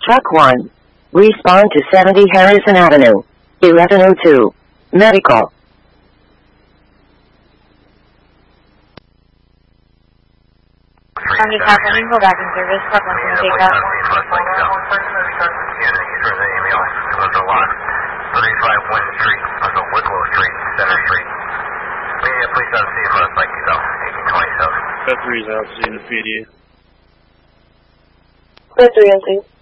Truck 1. Respond to 70 Harrison Avenue. 1102. Medical. County California, go back in service. Truck 1's going to take up. Coming to lot 35 Wynn Street, also Wicklow Street, Center Street. Yeah, please don't see you for us like you go. 1827. That 3's out, seeing the PD. That's 3 and 2.